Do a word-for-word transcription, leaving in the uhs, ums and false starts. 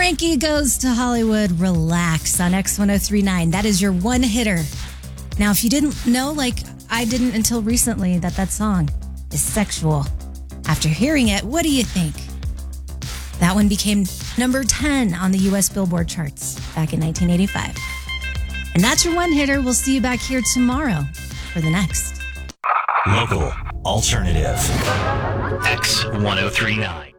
Frankie Goes to Hollywood, Relax on X ten thirty-nine. That is your one hitter. Now, if you didn't know, like I didn't until recently, that that song is sexual. After hearing it, what do you think? That one became number ten on the U S Billboard charts back in nineteen eighty-five. And that's your one hitter. We'll see you back here tomorrow for the next. Local, alternative, X ten thirty-nine.